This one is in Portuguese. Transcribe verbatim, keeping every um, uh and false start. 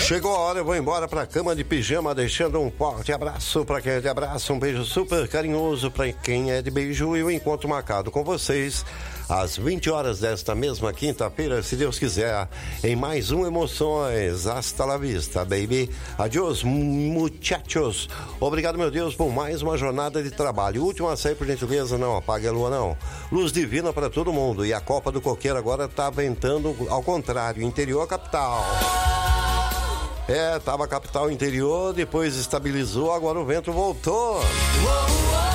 Chegou a hora, eu vou embora pra cama de pijama, deixando um forte abraço pra quem é de abraço, um beijo super carinhoso pra quem é de beijo e o encontro marcado com vocês às vinte horas desta mesma quinta-feira, se Deus quiser, em mais um Emoções. Hasta la vista, baby. Adiós, muchachos. Obrigado, meu Deus, por mais uma jornada de trabalho. Último a sair, por gentileza, não apague a lua, não. Luz divina pra todo mundo. E a Copa do Coqueiro agora tá ventando ao contrário, interior capital. É, tava capital interior, depois estabilizou, agora o vento voltou.